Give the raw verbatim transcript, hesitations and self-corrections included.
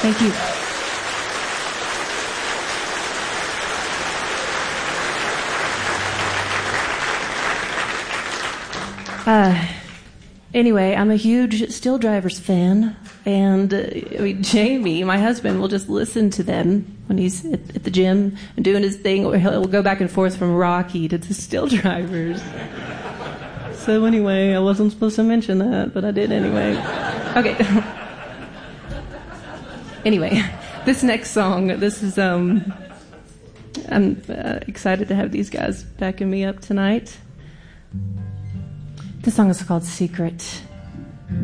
Thank you. Uh, anyway, I'm a huge Still Drivers fan, and uh, I mean, Jamie, my husband, will just listen to them when he's at, at the gym and doing his thing, or he'll, he'll go back and forth from Rocky to the Still Drivers. So anyway, I wasn't supposed to mention that, but I did anyway. Okay. Anyway, this next song, this is, um, I'm uh, excited to have these guys backing me up tonight. This song is called Secret.